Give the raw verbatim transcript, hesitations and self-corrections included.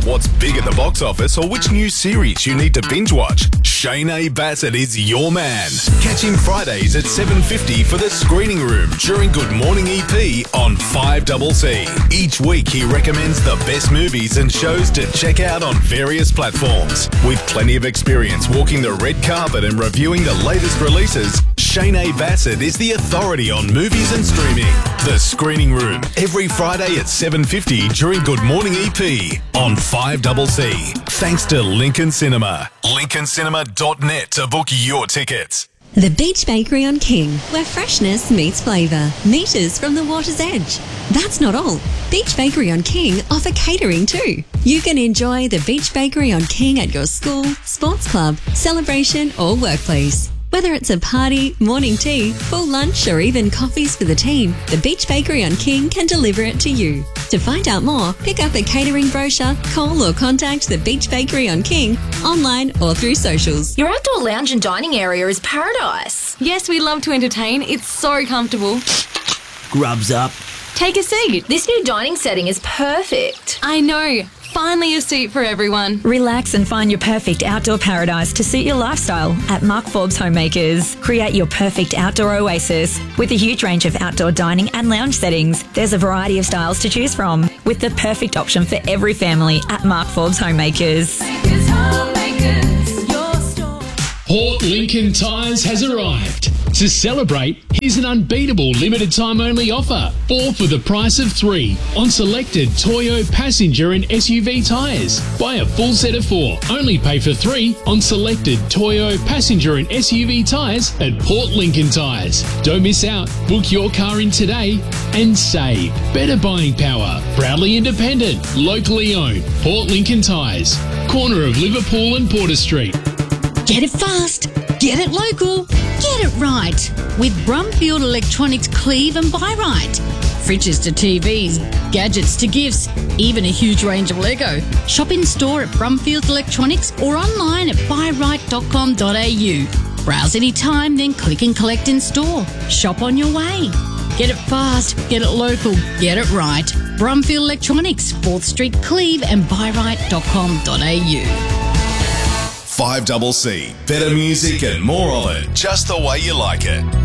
what's big at the box office or which new series you need to binge watch, Shane A. Bassett is your man. Catch him Fridays at seven fifty for The Screening Room during Good Morning E P on five C C. Each week he recommends the best movies and shows to check out on various platforms. With plenty of experience walking the red carpet and reviewing the latest releases, Shane A. Bassett is the authority on movies and streaming. The Screening Room, every Friday at seven fifty during Good Morning E P on five C C. Thanks to Lincoln Cinema. lincoln cinema dot net to book your tickets. The Beach Bakery on King, where freshness meets flavour. Meters from the water's edge. That's not all. Beach Bakery on King offer catering too. You can enjoy the Beach Bakery on King at your school, sports club, celebration or workplace. Whether it's a party, morning tea, full lunch or even coffees for the team, the Beach Bakery on King can deliver it to you. To find out more, pick up a catering brochure, call or contact the Beach Bakery on King online or through socials. Your outdoor lounge and dining area is paradise. Yes, we love to entertain. It's so comfortable. Grubs up. Take a seat. This new dining setting is perfect. I know. Finally a seat for everyone. Relax and find your perfect outdoor paradise to suit your lifestyle at Mark Forbes Homemakers. Create your perfect outdoor oasis. With a huge range of outdoor dining and lounge settings, there's a variety of styles to choose from, with the perfect option for every family at Mark Forbes Homemakers. Port Lincoln Tyres has arrived. To celebrate, here's an unbeatable limited time only offer. Four for the price of three on selected Toyo passenger and S U V tyres. Buy a full set of four, only pay for three on selected Toyo passenger and S U V tyres at Port Lincoln Tyres. Don't miss out. Book your car in today and save. Better buying power. Proudly independent, locally owned. Port Lincoln Tyres. Corner of Liverpool and Porter Street. Get it fast, get it local, get it right with Brumfield Electronics Cleave and Buy Right. Fridges to T Vs, gadgets to gifts, even a huge range of Lego. Shop in store at Brumfield Electronics or online at buy right dot com dot a u. Browse anytime, then click and collect in store. Shop on your way. Get it fast, get it local, get it right. Brumfield Electronics, fourth Street, Cleave and buy right dot com dot a u. five C C. Better music and more of it, just the way you like it.